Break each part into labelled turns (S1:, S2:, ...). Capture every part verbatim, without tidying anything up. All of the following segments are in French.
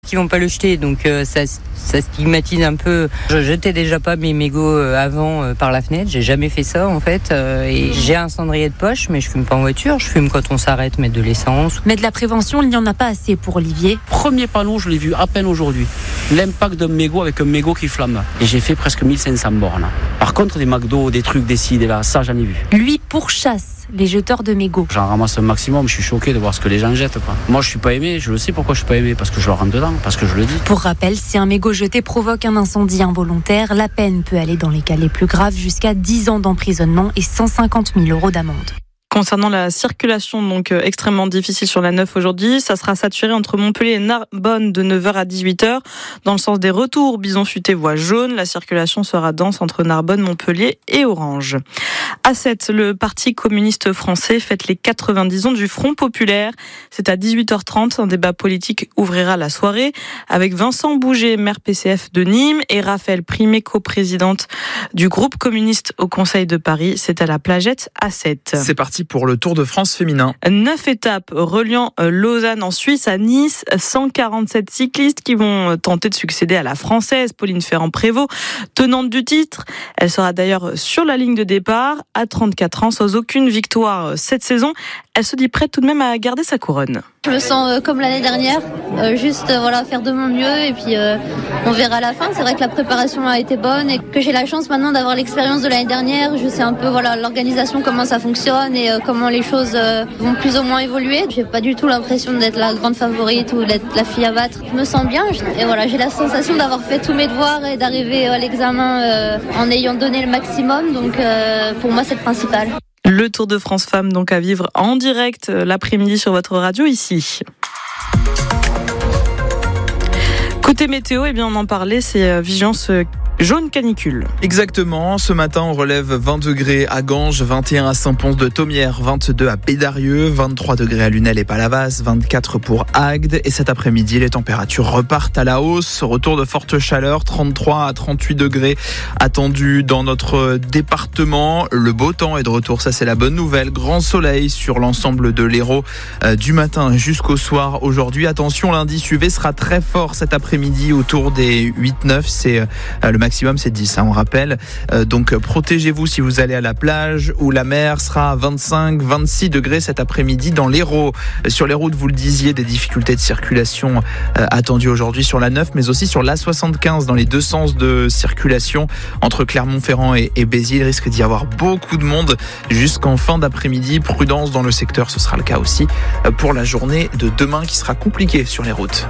S1: qu'ils vont pas le jeter, donc euh, ça, ça stigmatise un peu. Je jetais déjà pas mes mégots avant euh, par la fenêtre, j'ai jamais fait ça en fait. Euh, et j'ai un cendrier de poche, mais je fume pas en voiture, je fume quand on s'arrête, mettre de l'essence.
S2: Mais de la prévention, il n'y en a pas assez pour Olivier.
S3: Premier panneau, je l'ai vu à peine aujourd'hui. L'impact d'un mégot avec un mégot qui flamme. Et j'ai fait presque mille cinq cents bornes. Par contre, des McDo, des trucs, des ci, des là, ça j'en ai vu.
S2: Lui pourchasse les jeteurs de mégots.
S3: J'en ramasse un maximum, je suis choqué de voir ce que les gens jettent, quoi. Moi, je suis pas aimé, je le sais pourquoi je suis pas aimé, parce que je leur rentre dedans, parce que je le dis.
S2: Pour rappel, si un mégot jeté provoque un incendie involontaire, la peine peut aller dans les cas les plus graves jusqu'à dix ans d'emprisonnement et cent cinquante mille euros d'amende.
S4: Concernant la circulation, donc euh, extrêmement difficile sur la neuf aujourd'hui, ça sera saturé entre Montpellier et Narbonne de neuf heures à dix-huit heures. Dans le sens des retours, Bison-Futé voie jaune. La circulation sera dense entre Narbonne, Montpellier et Orange. À sept, le Parti communiste français fête les quatre-vingt-dix ans du Front populaire. C'est à dix-huit heures trente. Un débat politique ouvrira la soirée avec Vincent Bouget, maire P C F de Nîmes, et Raphaël Primet, coprésidente du groupe communiste au Conseil de Paris. C'est à la Plagette à sept.
S5: C'est parti pour le Tour de France féminin.
S4: Neuf étapes reliant Lausanne en Suisse à Nice. cent quarante-sept cyclistes qui vont tenter de succéder à la Française Pauline Ferrand-Prévot, tenante du titre. Elle sera d'ailleurs sur la ligne de départ à trente-quatre ans, sans aucune victoire cette saison. Elle se dit prête tout de même à garder sa couronne.
S6: Je me sens euh, comme l'année dernière, euh, juste euh, voilà, faire de mon mieux et puis euh, on verra à la fin. C'est vrai que la préparation a été bonne et que j'ai la chance maintenant d'avoir l'expérience de l'année dernière. Je sais un peu voilà l'organisation, comment ça fonctionne et euh, comment les choses euh, vont plus ou moins évoluer. J'ai pas du tout l'impression d'être la grande favorite ou d'être la fille à battre. Je me sens bien et voilà, j'ai la sensation d'avoir fait tous mes devoirs et d'arriver à l'examen euh, en ayant donné le maximum. Donc euh, pour moi c'est le principal.
S4: Le Tour de France Femmes donc à vivre en direct l'après-midi sur votre radio ici. Côté météo, eh bien on en parlait, c'est vigilance jaune canicule.
S5: Exactement, ce matin on relève vingt degrés à Ganges, vingt et un à Saint-Pons-de-Thomières, vingt-deux à Bédarieux, vingt-trois degrés à Lunel et Palavas, vingt-quatre pour Agde. Et cet après-midi, les températures repartent à la hausse. Retour de forte chaleur, trente-trois à trente-huit degrés attendus dans notre département. Le beau temps est de retour, ça c'est la bonne nouvelle. Grand soleil sur l'ensemble de l'Hérault euh, du matin jusqu'au soir aujourd'hui. Attention, l'indice U V sera très fort cet après-midi autour des huit neuf. C'est euh, le maximum, c'est dix, hein, on rappelle. Euh, donc protégez-vous si vous allez à la plage où la mer sera à vingt-cinq à vingt-six degrés cet après-midi dans l'Hérault. Sur les routes, vous le disiez, des difficultés de circulation euh, attendues aujourd'hui sur la neuf, mais aussi sur l'A soixante-quinze dans les deux sens de circulation entre Clermont-Ferrand et, et Béziers. Il risque d'y avoir beaucoup de monde jusqu'en fin d'après-midi. Prudence dans le secteur, ce sera le cas aussi pour la journée de demain qui sera compliquée sur les routes.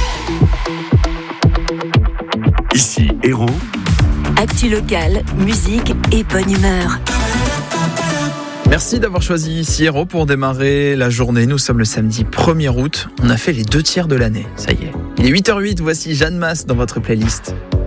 S7: Ici, Hérault.
S8: Actu locale, musique et bonne humeur.
S5: Merci d'avoir choisi ici Hérault pour démarrer la journée. Nous sommes le samedi premier août. On a fait les deux tiers de l'année. Ça y est. Il est huit heures huit. Voici Jeanne Masse dans votre playlist.